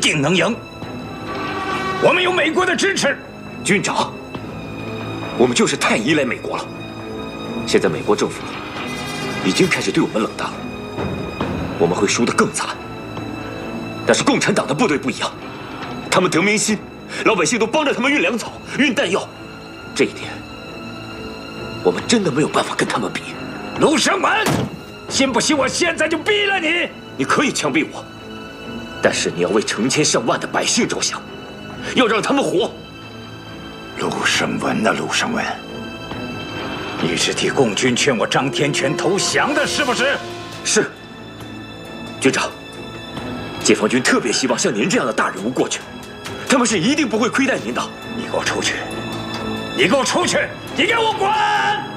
定能赢。我们有美国的支持。 军长，我们就是太依赖美国了。现在美国政府已经开始对我们冷淡了，我们会输得更惨。但是共产党的部队不一样，他们得民心，老百姓都帮着他们运粮草、运弹药，这一点我们真的没有办法跟他们比。 陆胜文，信不信我现在就毙了你？ 你可以枪毙我，但是你要为成千上万的百姓着想，要让他们活。 陆胜文呐，陆胜文，你是替共军劝我张天全投降的，是不是？ 是。军长，解放军特别希望像您这样的大人物过去，他们是一定不会亏待您的。 你给我出去！你给我出去！你给我滚！